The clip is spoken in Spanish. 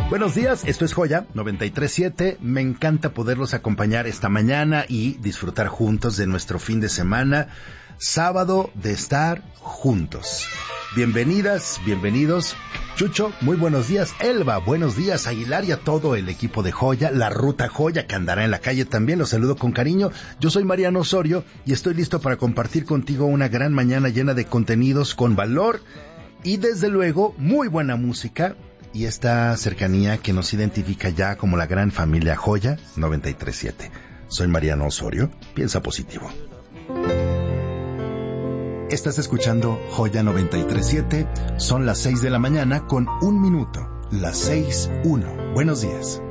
Buenos días, esto es Joya 93.7. Me encanta poderlos acompañar esta mañana y disfrutar juntos de nuestro fin de semana, sábado de estar juntos. Bienvenidas, bienvenidos. Chucho, muy buenos días. Elba, buenos días. Aguilar y a todo el equipo de Joya, la Ruta Joya que andará en la calle también. Los saludo con cariño. Yo soy Mariano Osorio y estoy listo para compartir contigo una gran mañana llena de contenidos con valor y desde luego muy buena música y esta cercanía que nos identifica ya como la gran familia Joya 93.7. Soy Mariano Osorio. Piensa positivo. Estás escuchando Joya 93.7. Son las 6 de la mañana con 1 minuto. Las 6:01. Buenos días.